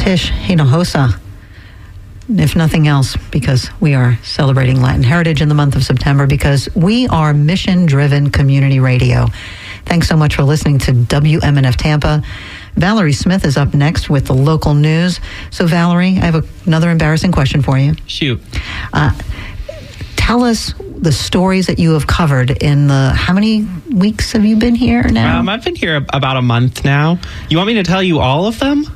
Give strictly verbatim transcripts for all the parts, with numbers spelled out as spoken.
Tish Hinojosa, if nothing else, because we are celebrating Latin Heritage in the month of September, because we are mission-driven community radio. Thanks so much for listening to W M N F Tampa. Valerie Smith is up next with the local news. So, Valerie, I have a, another embarrassing question for you. Shoot. Uh, tell us the stories that you have covered in the, how many weeks have you been here now? Um, I've been here about a month now. You want me to tell you all of them?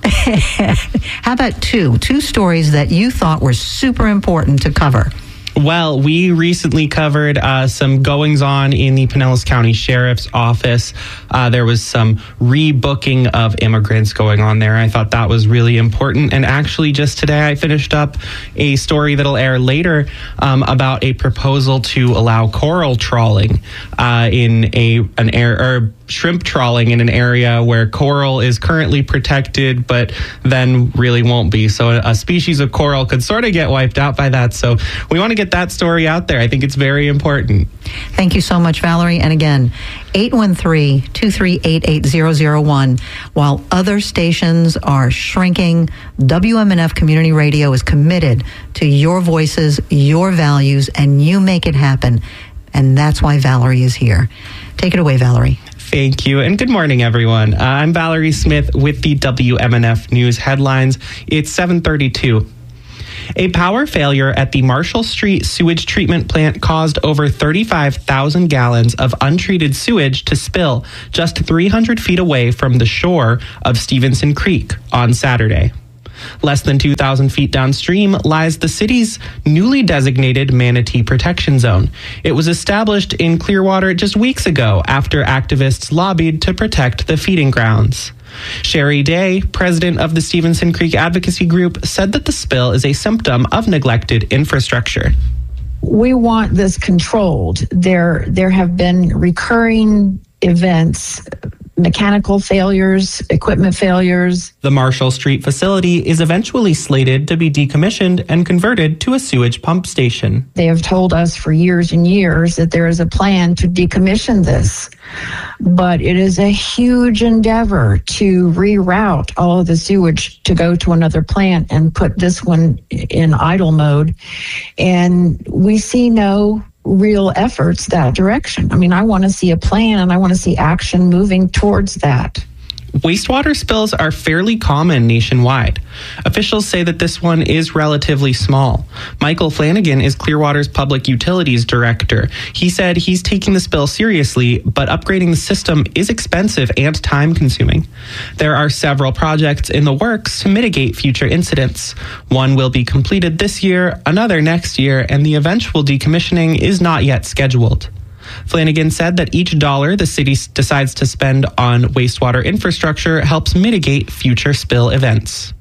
How about two? Two stories that you thought were super important to cover. Well, we recently covered uh, some goings-on in the Pinellas County Sheriff's Office. Uh, there was some rebooking of immigrants going on there. I thought that was really important. And actually, just today, I finished up a story that'll air later um, about a proposal to allow coral trawling uh, in a an air or shrimp trawling in an area where coral is currently protected, but then really won't be. So a, a species of coral could sort of get wiped out by that. So we want to get that story out there. I think it's very important. Thank you so much, Valerie. And again, eight one three, two three eight, eight zero zero one. While other stations are shrinking, W M N F Community Radio is committed to your voices, your values, and you make it happen. And that's why Valerie is here. Take it away, Valerie. Thank you, and good morning, everyone. Uh, I'm Valerie Smith with the W M N F News headlines. It's seven thirty-two. A power failure at the Marshall Street sewage treatment plant caused over thirty-five thousand gallons of untreated sewage to spill just three hundred feet away from the shore of Stevenson Creek on Saturday. Less than two thousand feet downstream lies the city's newly designated Manatee Protection Zone. It was established in Clearwater just weeks ago after activists lobbied to protect the feeding grounds. Sherry Day, president of the Stevenson Creek Advocacy Group, said that the spill is a symptom of neglected infrastructure. We want this controlled. There, there have been recurring events, mechanical failures, equipment failures. The Marshall Street facility is eventually slated to be decommissioned and converted to a sewage pump station. They have told us for years and years that there is a plan to decommission this, but it is a huge endeavor to reroute all of the sewage to go to another plant and put this one in idle mode. And we see no real efforts that direction. I mean, I want to see a plan and I want to see action moving towards that. Wastewater spills are fairly common nationwide. Officials say that this one is relatively small. Michael Flanagan is Clearwater's Public Utilities Director. He said he's taking the spill seriously, but upgrading the system is expensive and time-consuming. There are several projects in the works to mitigate future incidents. One will be completed this year, another next year, and the eventual decommissioning is not yet scheduled. Flanagan said that each dollar the city decides to spend on wastewater infrastructure helps mitigate future spill events.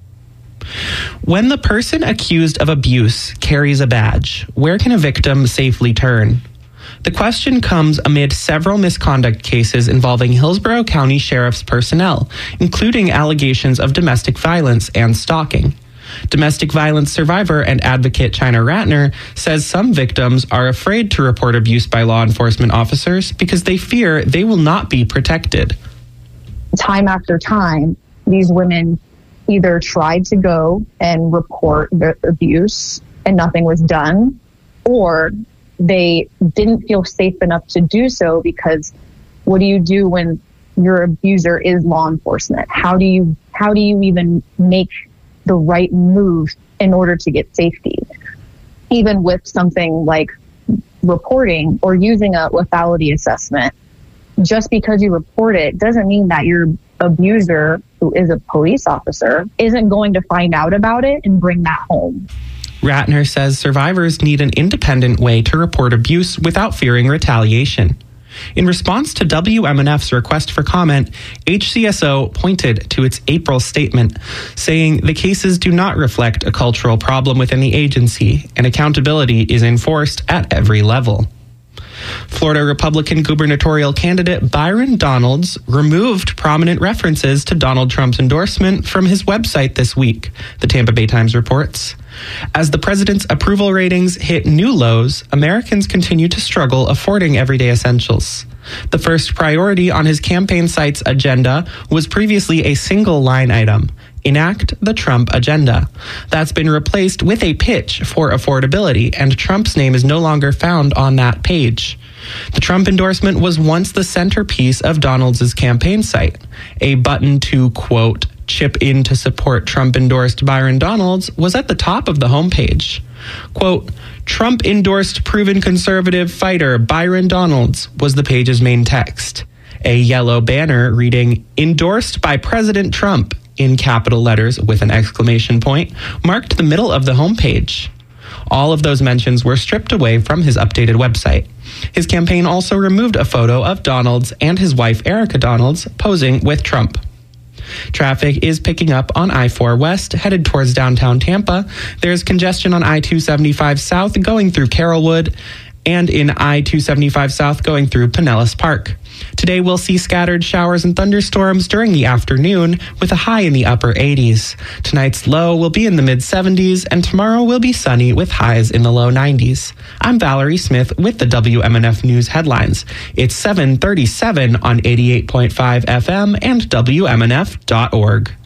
When the person accused of abuse carries a badge, where can a victim safely turn? The question comes amid several misconduct cases involving Hillsborough County Sheriff's personnel, including allegations of domestic violence and stalking. Domestic violence survivor and advocate China Ratner says some victims are afraid to report abuse by law enforcement officers because they fear they will not be protected. Time after time, these women either tried to go and report their abuse and nothing was done, or they didn't feel safe enough to do so because what do you do when your abuser is law enforcement? How do you how do you even make the right move in order to get safety? Even with something like reporting or using a lethality assessment, just because you report it doesn't mean that your abuser, who is a police officer, isn't going to find out about it and bring that home. Ratner says survivors need an independent way to report abuse without fearing retaliation. In response to W M N F's request for comment, H C S O pointed to its April statement, saying the cases do not reflect a cultural problem within the agency, and accountability is enforced at every level. Florida Republican gubernatorial candidate Byron Donalds removed prominent references to Donald Trump's endorsement from his website this week, the Tampa Bay Times reports. As the president's approval ratings hit new lows, Americans continue to struggle affording everyday essentials. The first priority on his campaign site's agenda was previously a single line item: enact the Trump agenda. That's been replaced with a pitch for affordability, and Trump's name is no longer found on that page. The Trump endorsement was once the centerpiece of Donald's campaign site. A button to, quote, chip in to support Trump-endorsed Byron Donalds was at the top of the homepage. Quote, Trump-endorsed proven conservative fighter Byron Donalds was the page's main text. A yellow banner reading, endorsed by President Trump, in capital letters with an exclamation point, marked the middle of the homepage. All of those mentions were stripped away from his updated website. His campaign also removed a photo of Donalds and his wife Erica Donalds posing with Trump. Traffic is picking up on I four West, headed towards downtown Tampa. There's congestion on I two seventy-five South going through Carrollwood, and in I two seventy-five South going through Pinellas Park. Today we'll see scattered showers and thunderstorms during the afternoon with a high in the upper eighties. Tonight's low will be in the mid seventies, and tomorrow will be sunny with highs in the low nineties. I'm Valerie Smith with the W M N F News headlines. It's seven thirty-seven on eighty-eight point five F M and W M N F dot org.